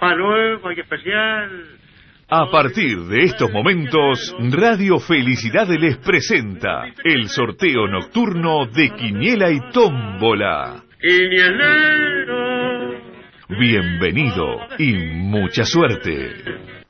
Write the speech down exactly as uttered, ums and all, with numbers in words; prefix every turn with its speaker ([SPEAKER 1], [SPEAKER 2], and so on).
[SPEAKER 1] Papá Noel, cualquier especial.
[SPEAKER 2] A partir de estos momentos, Radio Felicidad les presenta el sorteo nocturno de Quiniela y Tómbola.
[SPEAKER 1] Quinielero.
[SPEAKER 2] Bienvenido y mucha suerte.